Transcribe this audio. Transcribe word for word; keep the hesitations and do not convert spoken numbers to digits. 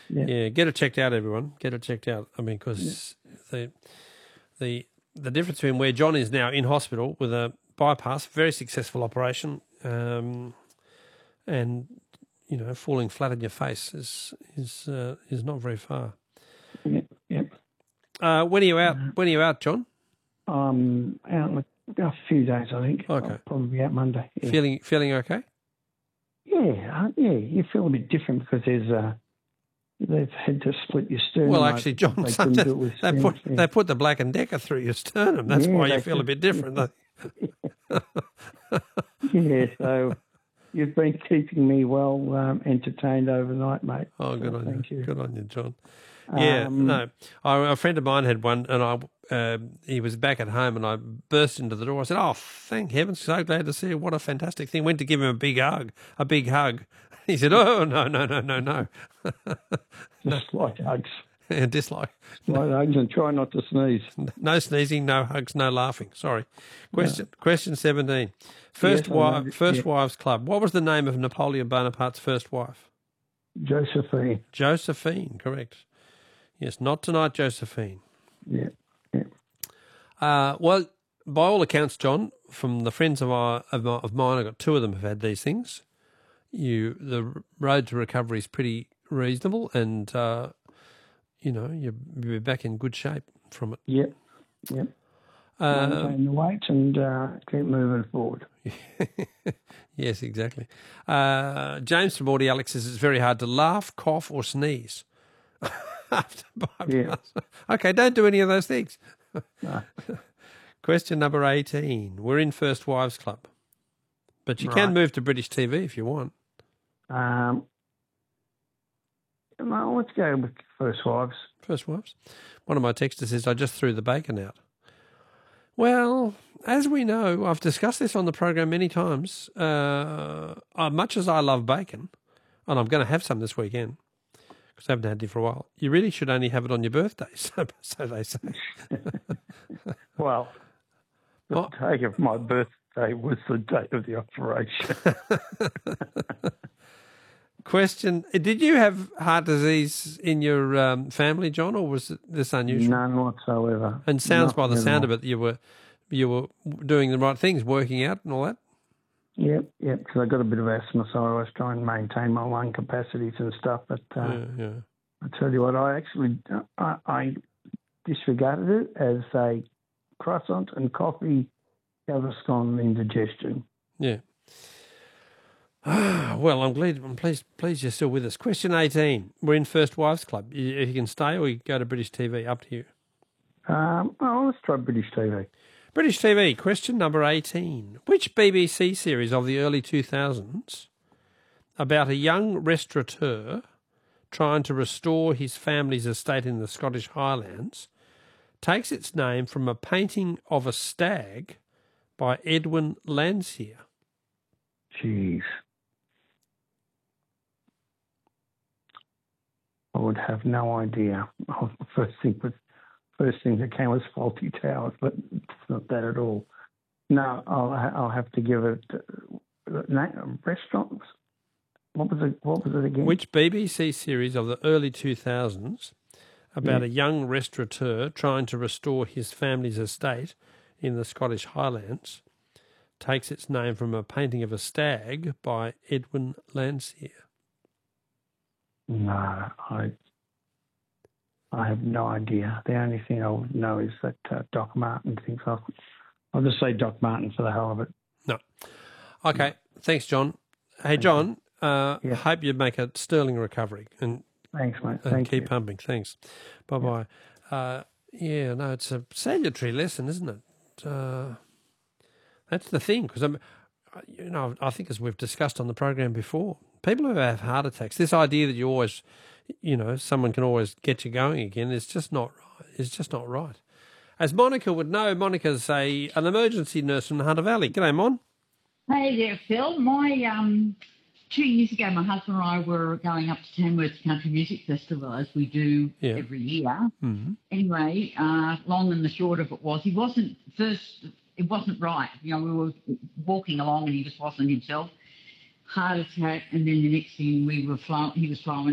Yeah. Yeah, get it checked out, everyone. Get it checked out. I mean, because Yeah. the the the difference between where John is now in hospital with a bypass, very successful operation, um, and you know, falling flat on your face is is uh, is not very far. Yeah. Yep. Uh, when are you out? Uh, When are you out, John? I'm out in a, a few days, I think. Okay. I'll probably be out Monday. Yeah. Feeling feeling okay? Yeah, uh, yeah. You feel a bit different because there's uh, they've had to split your sternum. Well, actually, John, they, some, couldn't do it with they stents, put yeah. they put the Black and Decker through your sternum. That's Yeah, why you they feel a bit could- different. Yeah, so you've been keeping me well um, entertained overnight, mate. Oh, good So on thank you. you. Good on you, John. Yeah, Um, no. I, a friend of mine had one, and I uh, he was back at home, and I burst into the door. I said, "Oh, thank heavens! So glad to see you. What a fantastic thing!" Went to give him a big hug, a big hug. He said, "Oh, no, no, no, no, no." Just like hugs. Dislike. Like hugs and try not to sneeze. No sneezing, no hugs, no laughing. Sorry. Question Question seventeen. First Yes, I wife, know. First Yeah. Wives Club. What was the name of Napoleon Bonaparte's first wife? Josephine. Josephine, correct. Yes, not tonight, Josephine. Yeah, yeah. Uh, well, by all accounts, John, from the friends of, our, of, my, of mine, I've got two of them have had these things. You, the road to recovery is pretty reasonable, and uh, you know you'll be back in good shape from it. Yep, yep. Uh, Maintain the weight and uh, keep moving forward. Yes, exactly. Uh, James from Audi Alex says it's very hard to laugh, cough, or sneeze after bypass. Yeah. Okay, don't do any of those things. No. Question number eighteen. We're in First Wives Club, but you can Right. move to British T V if you want. Um, no, let's go with First Wives. First Wives. One of my texters says, I just threw the bacon out. Well, as we know, I've discussed this on the program many times. Uh, uh, much as I love bacon, and I'm going to have some this weekend, because I haven't had it for a while, you really should only have it on your birthday, so, so they say. Well, the What? day of my birthday was the date of the operation. Question, did you have heart disease in your um, family, John, or was it this unusual? None whatsoever. And sounds by the Nothing at sound all. of it, you were you were doing the right things, working out and all that? Yep, yep, because I got a bit of asthma, so I was trying to maintain my lung capacities and stuff. But uh, Yeah, yeah. I tell you what, I actually I, I disregarded it as a croissant and coffee Gaviscon indigestion. Yeah. Well, I'm glad. I'm pleased. Pleased you're still with us. Question eighteen. We're in First Wives Club. You, you can stay, or you go to British T V. Up to you. Um, oh, let's try British T V. British T V. Question number eighteen. Which B B C series of the early two thousands about a young restaurateur trying to restore his family's estate in the Scottish Highlands takes its name from a painting of a stag by Edwin Landseer? Jeez. I would have no idea. First thing was, first thing that came was Faulty Towers, but it's not that at all. No, I'll I'll have to give it uh, name, restaurant. What was it? What was it again? Which B B C series of the early two thousands about Yeah. a young restaurateur trying to restore his family's estate in the Scottish Highlands takes its name from a painting of a stag by Edwin Landseer? No, I I have no idea. The only thing I would know is that uh, Doc Martin thinks I'll, I'll just say Doc Martin for the hell of it. No. Okay. Thanks, John. Hey, John, uh, Yeah. hope you make a sterling recovery and, Thanks, mate. and Thank keep you. pumping. Thanks. Bye-bye. Uh, yeah, no, it's a salutary lesson, isn't it? Uh, that's the thing, because I'm, you know, I think as we've discussed on the program before, people who have heart attacks, this idea that you always, you know, someone can always get you going again is just not right. It's just not right. As Monica would know, Monica's a an emergency nurse from the Hunter Valley. G'day, Mon. Hey there, Phil. My um, two years ago, my husband and I were going up to Tamworth Country Music Festival, as we do Yeah. every year. Mm-hmm. Anyway, uh, long and the short of it was, he wasn't first. It wasn't right. You know, we were walking along and he just wasn't himself. Heart attack, and then the next thing we were flown. He was flown